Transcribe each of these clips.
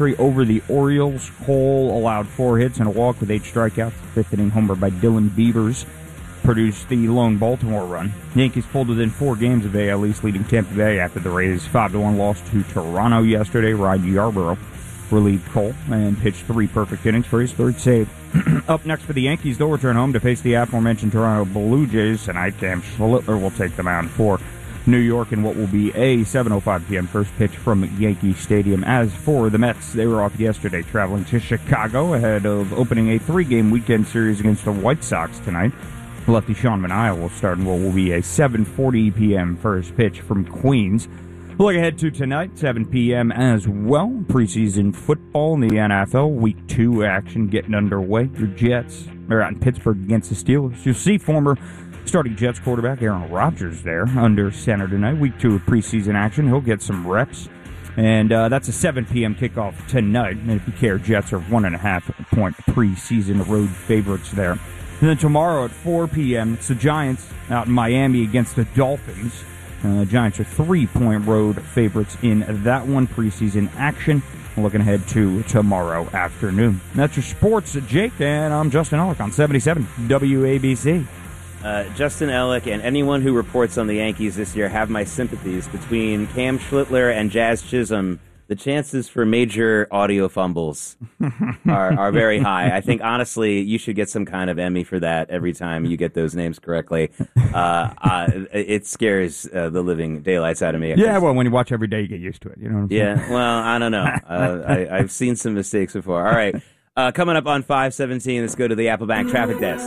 over the Orioles. Cole allowed 4 hits and a walk with 8 strikeouts. Fifth inning homer by Dylan Beavers produced the lone Baltimore run. Yankees pulled within 4 games of AL East, leading Tampa Bay after the Rays' 5-1 loss to Toronto yesterday. Ryan Yarbrough relieved Cole and pitched 3 perfect innings for his 3rd save. Up next for the Yankees, they'll return home to face the aforementioned Toronto Blue Jays tonight. Cam Schlittler will take the mound for New York in what will be a 7:05 p.m. first pitch from Yankee Stadium. As for the Mets, they were off yesterday, traveling to Chicago ahead of opening a 3-game weekend series against the White Sox tonight. Lefty Sean Manaea will start in what will be a 7:40 p.m. first pitch from Queens. Look ahead to tonight, 7 p.m. as well. Preseason football in the NFL, Week 2 action getting underway. The Jets are out in Pittsburgh against the Steelers. You'll see former starting Jets quarterback Aaron Rodgers there under center tonight. Week 2 of preseason action. He'll get some reps. And that's a 7 p.m. kickoff tonight. And if you care, Jets are 1.5-point preseason road favorites there. And then tomorrow at 4 p.m., it's the Giants out in Miami against the Dolphins. Giants are 3-point road favorites in that one, preseason action. Looking ahead to tomorrow afternoon. That's your sports, Jake, and I'm Justin Ellick on 77 WABC. Justin Ellick and anyone who reports on the Yankees this year have my sympathies. Between Cam Schlittler and Jazz Chisholm, the chances for major audio fumbles are very high. I think, honestly, you should get some kind of Emmy for that every time you get those names correctly. It scares the living daylights out of me. Yeah, well, when you watch every day, you get used to it. You know what I'm saying? Yeah, well, I don't know. I've seen some mistakes before. All right, coming up on 5:17, let's go to the Apple Bank traffic desk.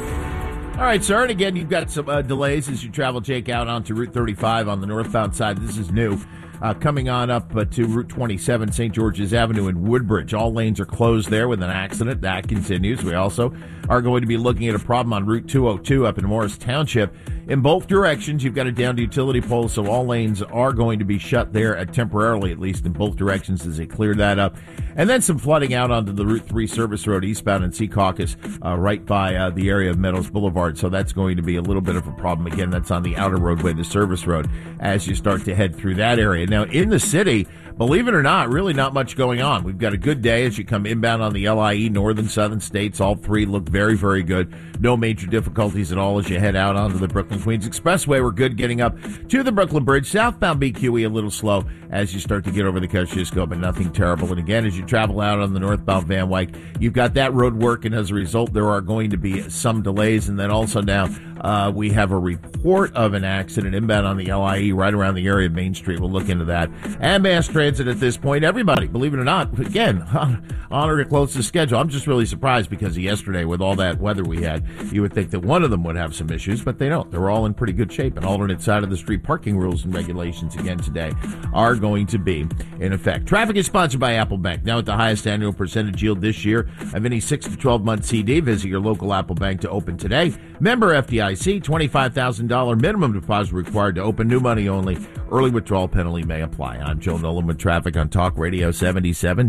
All right, sir, and again, you've got some delays as you travel, Jake, out onto Route 35 on the northbound side. This is new. Coming on up to Route 27, St. George's Avenue in Woodbridge. All lanes are closed there with an accident. That continues. We also are going to be looking at a problem on Route 202 up in Morris Township. In both directions, you've got a downed utility pole, so all lanes are going to be shut there temporarily, at least in both directions, as they clear that up. And then some flooding out onto the Route 3 service road eastbound in Secaucus, right by the area of Meadows Boulevard. So that's going to be a little bit of a problem. Again, that's on the outer roadway, the service road, as you start to head through that area. Now, in the city, believe it or not, really not much going on. We've got a good day as you come inbound on the LIE, northern, southern states. All 3 look very, very good. No major difficulties at all as you head out onto the Brooklyn-Queens Expressway. We're good getting up to the Brooklyn Bridge. Southbound BQE a little slow as you start to get over the Kosciuszko, but nothing terrible. And again, as you travel out on the northbound Van Wyck, you've got that road work, and as a result, there are going to be some delays. And then also now we have a report of an accident inbound on the LIE right around the area of Main Street. We'll look into that. And mass transit at this point, everybody, believe it or not, again, honor to close the schedule. I'm just really surprised because of yesterday with all that weather we had. You would think that one of them would have some issues, but they don't. They're all in pretty good shape. And alternate side of the street parking rules and regulations again today are going to be in effect. Traffic is sponsored by Apple Bank. Now at the highest annual percentage yield this year of any 6 to 12 month CD. Visit your local Apple Bank to open today. Member FDIC, $25,000 minimum deposit required to open. New money only. Early withdrawal penalty may apply. I'm Joe Nolan with traffic on Talk Radio 77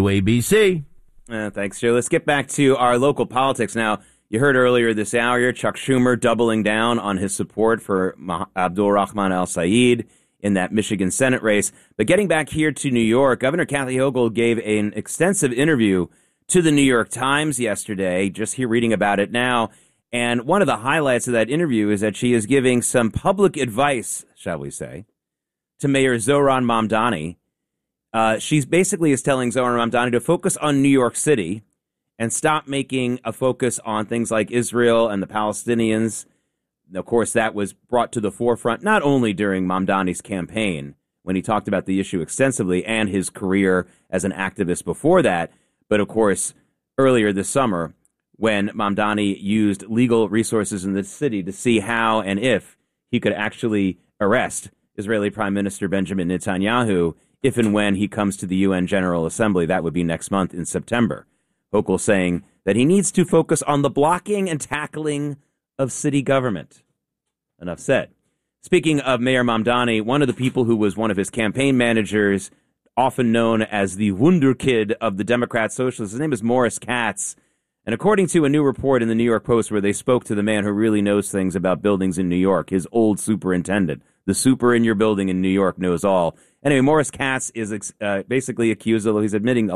WABC. Thanks, Joe. Let's get back to our local politics now. You heard earlier this hour, Chuck Schumer doubling down on his support for Abdul Rahman al-Sayed in that Michigan Senate race. But getting back here to New York, Governor Kathy Hochul gave an extensive interview to the New York Times yesterday, just here reading about it now. And one of the highlights of that interview is that she is giving some public advice, shall we say, to Mayor Zohran Mamdani. She's basically is telling Zohran Mamdani to focus on New York City and stop making a focus on things like Israel and the Palestinians. Of course, that was brought to the forefront not only during Mamdani's campaign, when he talked about the issue extensively, and his career as an activist before that, but of course, earlier this summer, when Mamdani used legal resources in the city to see how and if he could actually arrest Israeli Prime Minister Benjamin Netanyahu if and when he comes to the UN General Assembly. That would be next month in September. Hochul saying that he needs to focus on the blocking and tackling of city government. Enough said. Speaking of Mayor Mamdani, one of the people who was one of his campaign managers, often known as the Wunderkid of the Democrat Socialists, his name is Morris Katz. And according to a new report in the New York Post where they spoke to the man who really knows things about buildings in New York, his old superintendent, the super in your building in New York knows all. Anyway, Morris Katz is basically accused, although he's admitting